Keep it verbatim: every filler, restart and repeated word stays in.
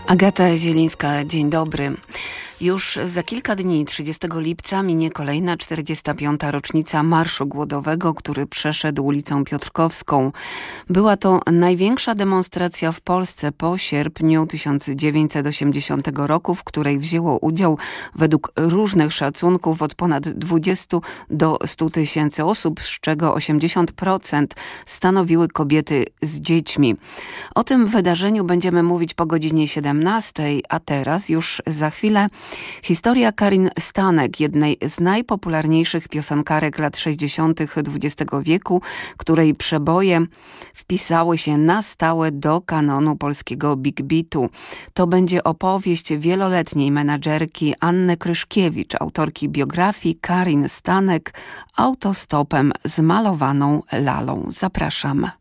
Agata Zielińska, dzień dobry. Już za kilka dni, trzydziestego lipca, minie kolejna czterdziesta piąta rocznica Marszu Głodowego, który przeszedł ulicą Piotrkowską. Była to największa demonstracja w Polsce po sierpniu tysiąc dziewięćset osiemdziesiątego roku, w której wzięło udział według różnych szacunków od ponad dwudziestu do stu tysięcy osób, z czego osiemdziesiąt procent stanowiły kobiety z dziećmi. O tym wydarzeniu będziemy mówić po godzinie siedemnastej, a teraz już za chwilę historia Karin Stanek, jednej z najpopularniejszych piosenkarek lat sześćdziesiątych dwudziestego wieku, której przeboje wpisały się na stałe do kanonu polskiego big beatu. To będzie opowieść wieloletniej menadżerki Anny Kryszkiewicz, autorki biografii Karin Stanek, autostopem z malowaną lalą. Zapraszam.